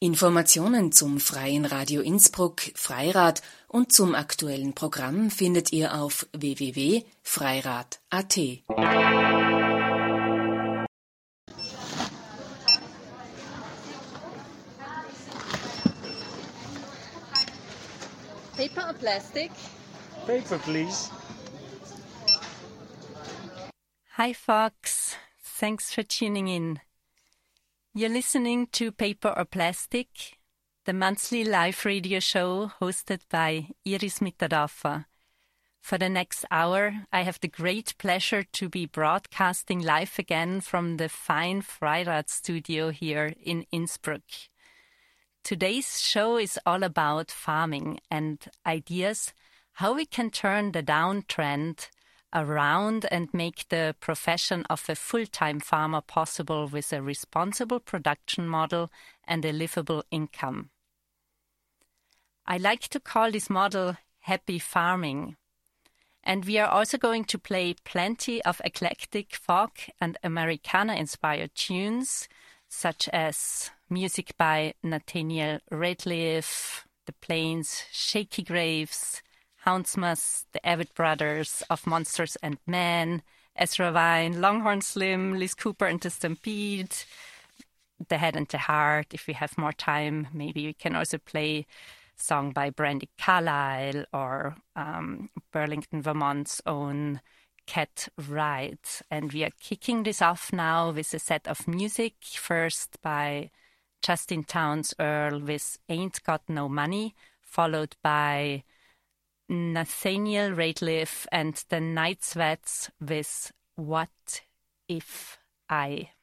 Informationen zum Freien Radio Innsbruck Freirad und zum aktuellen Programm findet ihr auf www.freirad.at. Paper or plastic? Paper, please. Hi, folks. Thanks for tuning in. You're listening to Paper or Plastic, the monthly live radio show hosted by Iris Mitterdorfer. For the next hour, I have the great pleasure to be broadcasting live again from the fine Freirad studio here in Innsbruck. Today's show is all about farming and ideas how we can turn the downtrend around and make the profession of a full-time farmer possible with a responsible production model and a livable income. I like to call this model happy farming. And we are also going to play plenty of eclectic folk and Americana-inspired tunes, such as music by Nathaniel Rateliff, The Plains, Shaky Graves, Houndsmas, the Avid Brothers of Monsters and Men, Ezra Vine, Longhorn Slim, Liz Cooper and the Stampede, The Head and the Heart. If we have more time, maybe we can also play a song by Brandi Carlile or Burlington, Vermont's own Cat Wright. And we are kicking this off now with a set of music, first by Justin Townes Earl with Ain't Got No Money, followed by Nathaniel Rateliff and the Night Sweats with What If I...